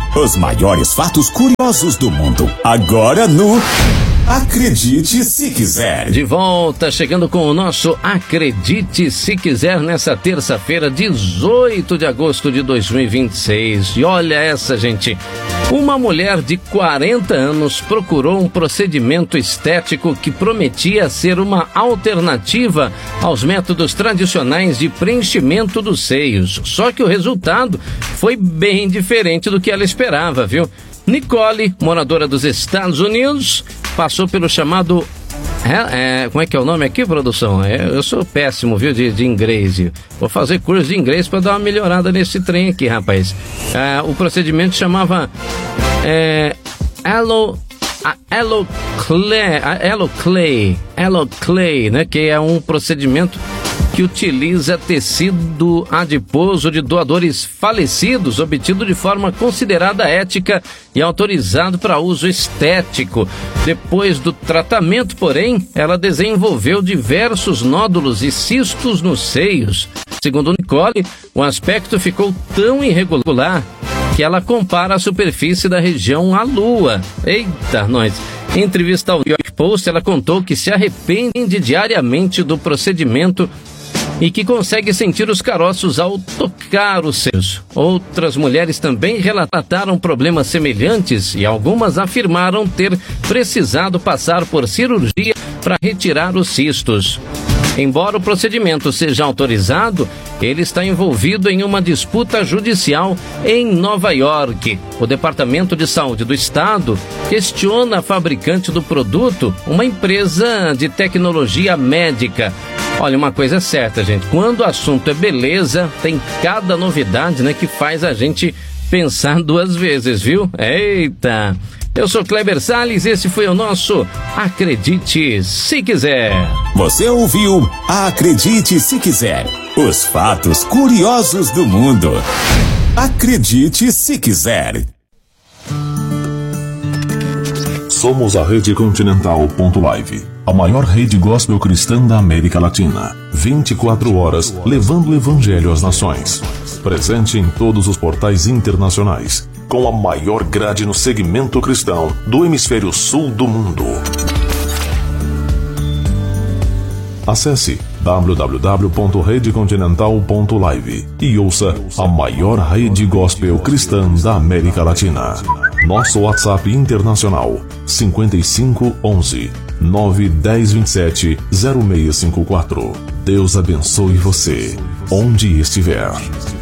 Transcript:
Os maiores fatos curiosos do mundo. Agora no Acredite Se Quiser. De volta, chegando com o nosso Acredite Se Quiser nessa terça-feira, 18 de agosto de 2026. E olha essa, gente. Uma mulher de 40 anos procurou um procedimento estético que prometia ser uma alternativa aos métodos tradicionais de preenchimento dos seios. Só que o resultado foi bem diferente do que ela esperava, viu? Nicole, moradora dos Estados Unidos, passou pelo chamado... como é que é o nome aqui, produção? Eu sou péssimo, viu, de inglês. Vou fazer curso de inglês para dar uma melhorada nesse trem aqui, rapaz. O procedimento chamava Eloclay, né? Que é um procedimento que utiliza tecido adiposo de doadores falecidos, obtido de forma considerada ética e autorizado para uso estético. Depois do tratamento, porém, ela desenvolveu diversos nódulos e cistos nos seios. Segundo Nicole, o aspecto ficou tão irregular que ela compara a superfície da região à Lua. Eita, nós! Em entrevista ao New York Post, ela contou que se arrepende diariamente do procedimento e que consegue sentir os caroços ao tocar os seios. Outras mulheres também relataram problemas semelhantes e algumas afirmaram ter precisado passar por cirurgia para retirar os cistos. Embora o procedimento seja autorizado, ele está envolvido em uma disputa judicial em Nova York. O Departamento de Saúde do Estado questiona a fabricante do produto, uma empresa de tecnologia médica. Olha, uma coisa é certa, gente, quando o assunto é beleza, tem cada novidade, né, que faz a gente pensar duas vezes, viu? Eita! Eu sou Kleber Salles, esse foi o nosso Acredite Se Quiser. Você ouviu Acredite Se Quiser, os fatos curiosos do mundo. Acredite Se Quiser. Somos a Rede Continental.live, a maior rede gospel cristã da América Latina. 24 horas levando o evangelho às nações. Presente em todos os portais internacionais, com a maior grade no segmento cristão do hemisfério sul do mundo. Acesse www.redecontinental.live e ouça a maior rede gospel cristã da América Latina. Nosso WhatsApp internacional 5511 91027 0654. Deus abençoe você, onde estiver.